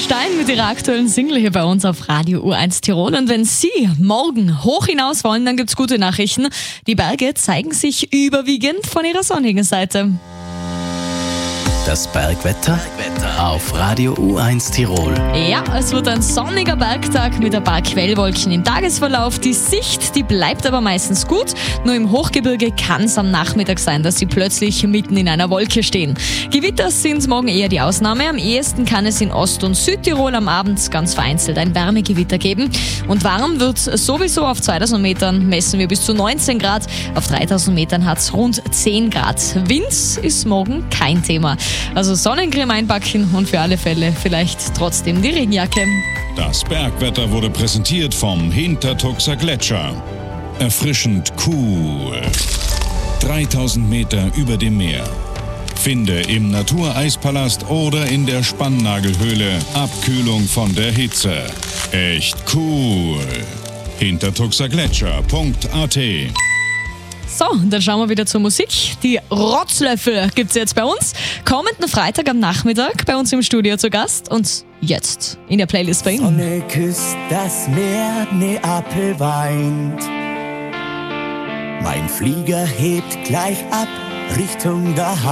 Stein mit ihrer aktuellen Single hier bei uns auf Radio U1 Tirol. Und wenn Sie morgen hoch hinaus wollen, dann gibt's gute Nachrichten. Die Berge zeigen sich überwiegend von ihrer sonnigen Seite. Das Bergwetter auf Radio U1 Tirol. Ja, es wird ein sonniger Bergtag mit ein paar Quellwolken im Tagesverlauf. Die Sicht, die bleibt aber meistens gut. Nur im Hochgebirge kann es am Nachmittag sein, dass Sie plötzlich mitten in einer Wolke stehen. Gewitter sind morgen eher die Ausnahme. Am ehesten kann es in Ost- und Südtirol am Abend ganz vereinzelt ein Wärmegewitter geben. Und warm wird sowieso. Auf 2000 Metern messen wir bis zu 19 Grad. Auf 3000 Metern hat es rund 10 Grad. Wind ist morgen kein Thema. Also Sonnencreme einpacken und für alle Fälle vielleicht trotzdem die Regenjacke. Das Bergwetter wurde präsentiert vom Hintertuxer Gletscher. Erfrischend cool. 3000 Meter über dem Meer. Finde im Natureispalast oder in der Spannnagelhöhle Abkühlung von der Hitze. Echt cool. Hintertuxergletscher.at. So, dann schauen wir wieder zur Musik. Die Rotzlöffel gibt's jetzt bei uns. Kommenden Freitag am Nachmittag bei uns im Studio zu Gast. Und jetzt in der Playlist bei Ihnen. Sonne küsst das Meer, Neapel weint. Mein Flieger hebt gleich ab Richtung daheim.